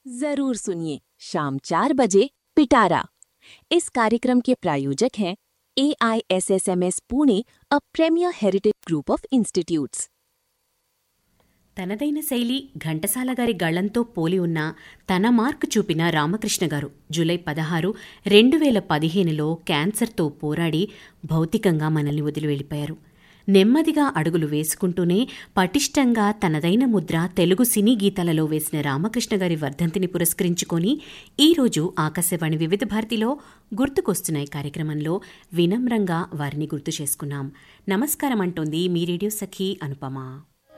जरूर सुनिए शाम 4 बजे पिटारा। इस कार्यक्रम के प्रायोजक हैं AISSMS Pune, a premiere heritage group of institutes. తనదైన శైలి ఘంటసాల గారి గళంతో పోలి ఉన్న తన మార్కు చూపిన రామకృష్ణ గారు జూలై 16, 2015లో క్యాన్సర్తో పోరాడి భౌతికంగా మనల్ని వదిలి వెళ్ళిపోయారు. నెమ్మదిగా అడుగులు వేసుకుంటూనే పటిష్టంగా తనదైన ముద్ర తెలుగు సినీ గీతాలలో వేసిన రామకృష్ణ గారి వర్ధంతిని పురస్కరించుకొని ఈరోజు ఆకాశవాణి వివిధ భారతిలో గుర్తుకొస్తున్నాయి కార్యక్రమంలో వినమ్రంగా వారిని గుర్తు చేసుకున్నాం. నమస్కారం అంటోంది మీ రేడియో సఖి అనుపమ.